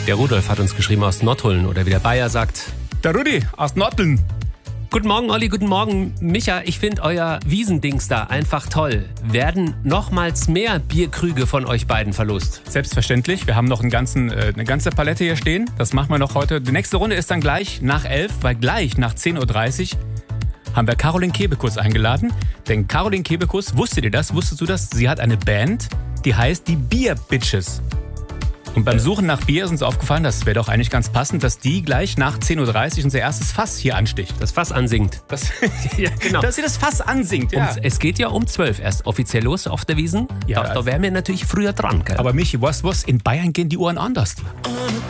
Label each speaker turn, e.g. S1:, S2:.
S1: Der Rudolf hat uns geschrieben aus Nottuln oder wie der Bayer sagt.
S2: Der Rudi aus Notteln.
S1: Guten Morgen, Olli, guten Morgen, Micha. Ich finde euer Wiesendings da einfach toll. Werden nochmals mehr Bierkrüge von euch beiden verlost?
S2: Selbstverständlich. Wir haben noch eine ganze Palette hier stehen. Das machen wir noch heute. Die nächste Runde ist dann gleich nach 11, weil gleich nach 10.30 Uhr haben wir Caroline Kebekus eingeladen. Denn Caroline Kebekus, wusstet ihr das? Wusstest du das? Sie hat eine Band, die heißt die Beer Bitches. Und beim Suchen nach Bier ist uns aufgefallen, das wäre doch eigentlich ganz passend, dass die gleich nach 10.30 Uhr unser erstes Fass hier ansticht.
S1: Das Fass ansingt.
S2: Ja, genau. Dass sie das Fass ansingt, ja.
S1: Und es geht ja um 12 erst offiziell los auf der Wiesn.
S2: Ja,
S1: Da wären wir natürlich früher dran, gell?
S2: Aber Michi, was? In Bayern gehen die Uhren anders.